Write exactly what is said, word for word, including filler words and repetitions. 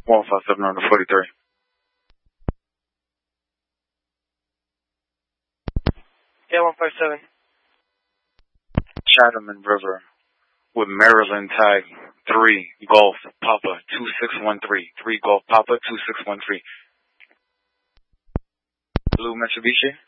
one five seven on the forty-three. Yeah, one five seven. Chatham and River with Maryland tag three Golf Papa two six one three. three Golf Papa two six one three. Blue Mitsubishi.